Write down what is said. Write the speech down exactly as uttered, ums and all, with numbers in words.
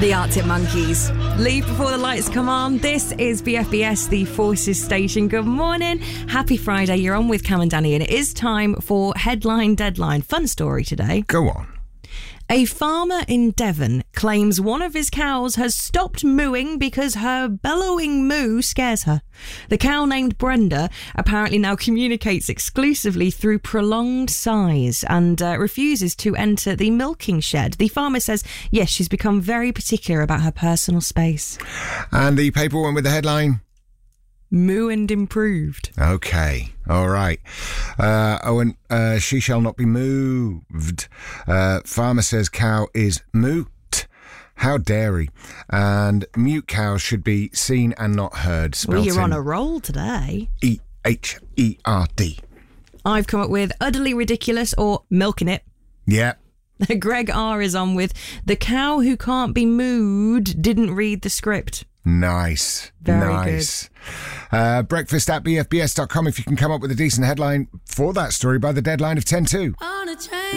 The Arctic Monkeys. Leave before the lights come on. This is B F B S, the Forces Station. Good morning. Happy Friday. You're on with Cam and Danny, and it is time for Headline Deadline. Fun story today. Go on. A farmer in Devon claims one of his cows has stopped mooing because her bellowing moo scares her. The cow, named Brenda, apparently now communicates exclusively through prolonged sighs and uh, refuses to enter the milking shed. The farmer says, yes, she's become very particular about her personal space. And the paper went with the headline? Moo and improved. Okay, all right. Uh, oh, and uh, she shall not be moved. Uh, farmer says cow is moot. How dare he? And mute cows should be seen and not heard. Well, you're on a roll today. E H E R D. I've come up with utterly ridiculous or milking it. Yeah. Greg R is on with the cow who can't be mooed didn't read the script. Nice. Very nice. good. Uh, breakfast at b f b s dot com if you can come up with a decent headline for that story by the deadline of ten to.